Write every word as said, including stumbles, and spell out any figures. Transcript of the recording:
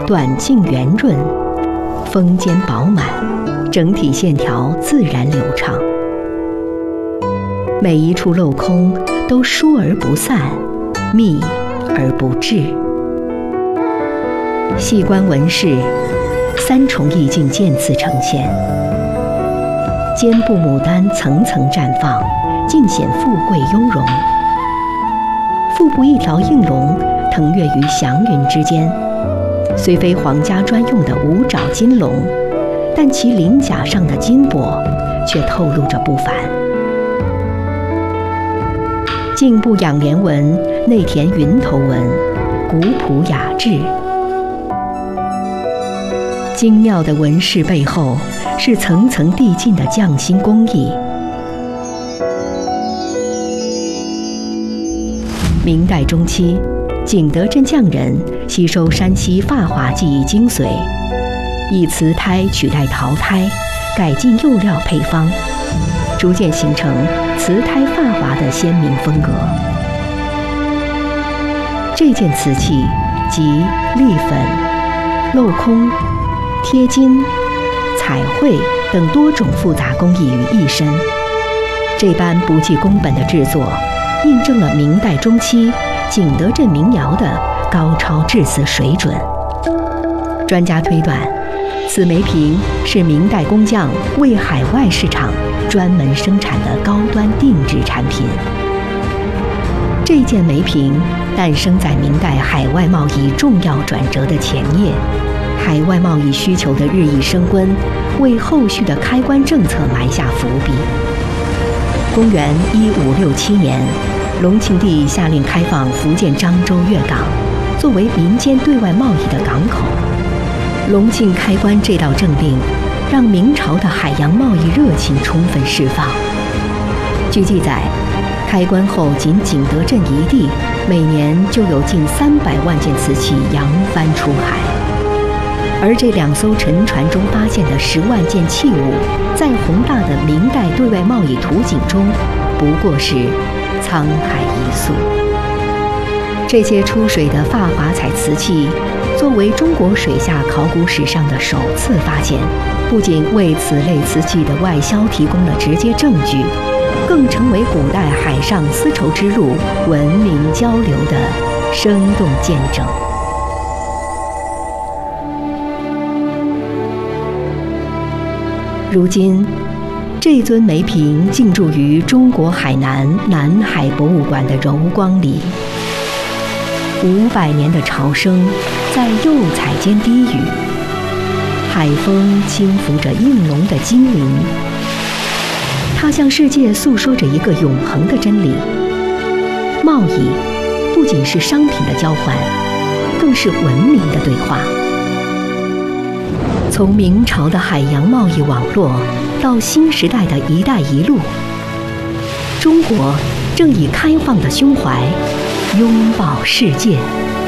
短径圆润，峰尖饱满，整体线条自然流畅。每一处镂空都疏而不散，密而不滞。细观纹饰，三重意境渐次呈现。肩部牡丹层层绽放，尽显富贵雍容。腹部一条应龙腾跃于祥云之间，虽非皇家专用的五爪金龙，但其鳞甲上的金箔却透露着不凡。颈部仰莲纹内填云头纹，古朴雅致。精妙的纹饰背后是层层递进的匠心工艺。明代中期，景德镇匠人吸收山西发华技艺精髓，以瓷胎取代陶胎，改进釉料配方，逐渐形成瓷胎发华的鲜明风格。这件瓷器集立粉、镂空、贴金、彩绘等多种复杂工艺于一身，这般不计工本的制作，印证了明代中期景德镇民窑的高超制瓷水准。专家推断，此梅瓶是明代工匠为海外市场专门生产的高端定制产品。这件梅瓶诞生在明代海外贸易重要转折的前夜，海外贸易需求的日益升温，为后续的开关政策埋下伏笔。公元一五六七年，隆庆帝下令开放福建漳州粤港，作为民间对外贸易的港口。隆庆开关这道政令，让明朝的海洋贸易热情充分释放。据记载，开关后仅景德镇一地，每年就有近三百万件瓷器扬帆出海。而这两艘沉船中发现的十万件器物，在宏大的明代对外贸易图景中，不过是沧海一粟。这些出水的发华彩瓷器，作为中国水下考古史上的首次发现，不仅为此类瓷器的外销提供了直接证据，更成为古代海上丝绸之路文明交流的生动见证。如今，这尊梅瓶静驻于中国海南南海博物馆的柔光里。五百年的潮声在釉彩间低语，海风轻拂着应龙的金鳞。它向世界诉说着一个永恒的真理：贸易不仅是商品的交换，更是文明的对话。从明朝的海洋贸易网络到新时代的一带一路，中国正以开放的胸怀拥抱世界。